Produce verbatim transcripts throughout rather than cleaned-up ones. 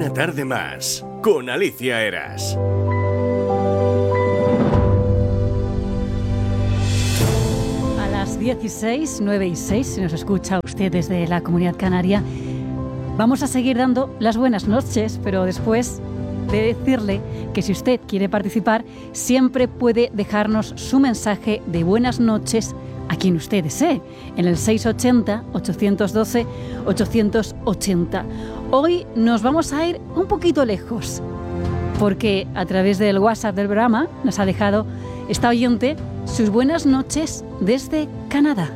Una tarde más con Alicia Eras. A las dieciséis, nueve y seis, si nos escucha usted desde la Comunidad Canaria, vamos a seguir dando las buenas noches, pero después de decirle que si usted quiere participar, siempre puede dejarnos su mensaje de buenas noches a quien usted desee, en el seiscientos ochenta, ochocientos doce, ochocientos ochenta. Hoy nos vamos a ir un poquito lejos, porque a través del WhatsApp del programa nos ha dejado esta oyente sus buenas noches desde Canadá.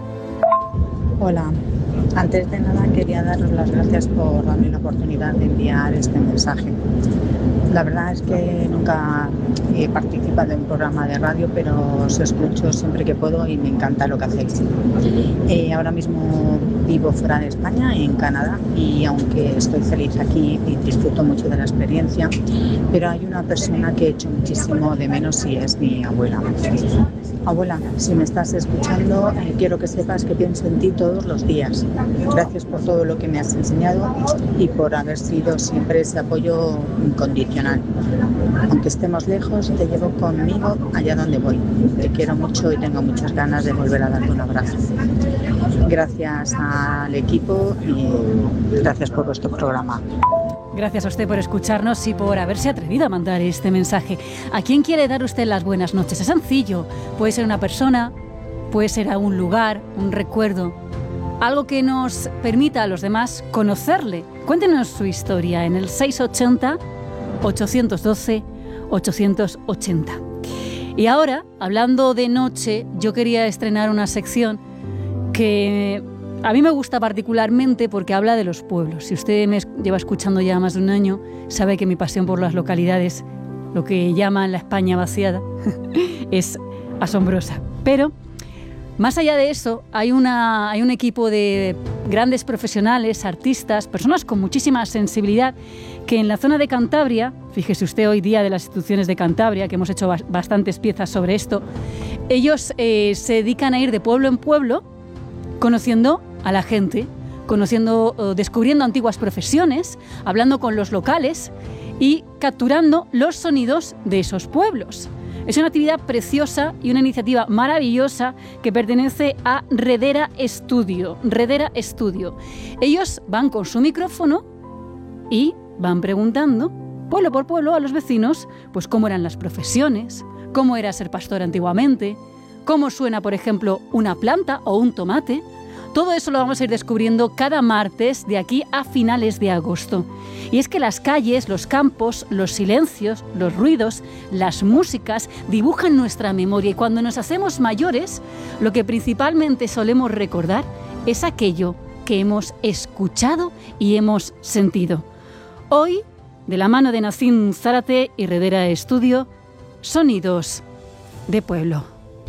Hola, antes de nada quería daros las gracias por darme la oportunidad de enviar este mensaje. La verdad es que nunca he participado en un programa de radio, pero os escucho siempre que puedo y me encanta lo que hacéis. Eh, ahora mismo vivo fuera de España, en Canadá, y aunque estoy feliz aquí y disfruto mucho de la experiencia, pero hay una persona que he hecho muchísimo de menos y es mi abuela. Abuela, si me estás escuchando, eh, quiero que sepas que pienso en ti todos los días. Gracias por todo lo que me has enseñado y por haber sido siempre ese apoyo incondicional. Aunque estemos lejos, te llevo conmigo allá donde voy. Te quiero mucho y tengo muchas ganas de volver a darte un abrazo. Gracias al equipo y gracias por vuestro programa. Gracias a usted por escucharnos y por haberse atrevido a mandar este mensaje. ¿A quién quiere dar usted las buenas noches? Es sencillo. Puede ser una persona, puede ser a un lugar, un recuerdo, algo que nos permita a los demás conocerle. Cuéntenos su historia en el seiscientos ochenta, ochocientos doce, ochocientos ochenta. Y ahora, hablando de noche, yo quería estrenar una sección que a mí me gusta particularmente porque habla de los pueblos. Si usted me lleva escuchando ya más de un año, sabe que mi pasión por las localidades, lo que llaman la España vaciada, es asombrosa. Pero, más allá de eso, hay, una, hay un equipo de grandes profesionales, artistas, personas con muchísima sensibilidad, que en la zona de Cantabria, fíjese usted hoy día de las instituciones de Cantabria, que hemos hecho bastantes piezas sobre esto, ellos eh, se dedican a ir de pueblo en pueblo, conociendo a la gente, conociendo, descubriendo antiguas profesiones, hablando con los locales y capturando los sonidos de esos pueblos. Es una actividad preciosa y una iniciativa maravillosa que pertenece a Redera Studio. Redera Studio. Ellos van con su micrófono y van preguntando, pueblo por pueblo, a los vecinos, pues cómo eran las profesiones, cómo era ser pastor antiguamente, cómo suena, por ejemplo, una planta o un tomate. Todo eso lo vamos a ir descubriendo cada martes de aquí a finales de agosto. Y es que las calles, los campos, los silencios, los ruidos, las músicas dibujan nuestra memoria y cuando nos hacemos mayores, lo que principalmente solemos recordar es aquello que hemos escuchado y hemos sentido. Hoy, de la mano de Nassim Zárate y Redera Studio, Sonidos de Pueblo.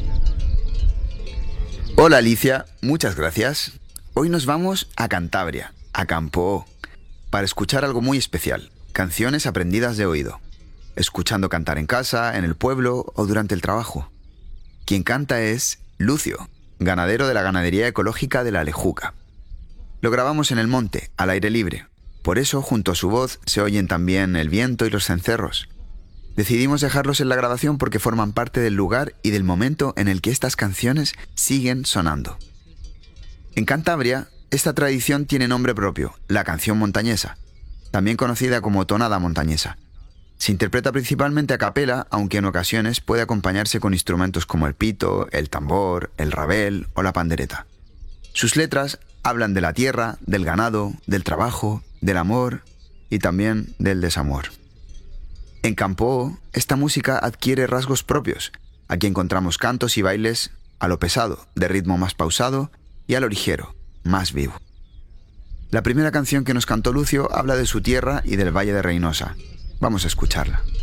Hola Alicia, muchas gracias. Hoy nos vamos a Cantabria, a Campoo, para escuchar algo muy especial, canciones aprendidas de oído, escuchando cantar en casa, en el pueblo o durante el trabajo. Quien canta es Lucio, ganadero de la ganadería ecológica de La Lejuca. Lo grabamos en el monte, al aire libre, por eso junto a su voz se oyen también el viento y los cencerros. Decidimos dejarlos en la grabación porque forman parte del lugar y del momento en el que estas canciones siguen sonando. En Cantabria, esta tradición tiene nombre propio, la canción montañesa, también conocida como tonada montañesa. Se interpreta principalmente a capela, aunque en ocasiones puede acompañarse con instrumentos como el pito, el tambor, el rabel o la pandereta. Sus letras hablan de la tierra, del ganado, del trabajo, del amor y también del desamor. En Campoo, esta música adquiere rasgos propios. Aquí encontramos cantos y bailes a lo pesado, de ritmo más pausado, y a lo ligero, más vivo. La primera canción que nos cantó Lucio habla de su tierra y del Valle de Reinosa. Vamos a escucharla.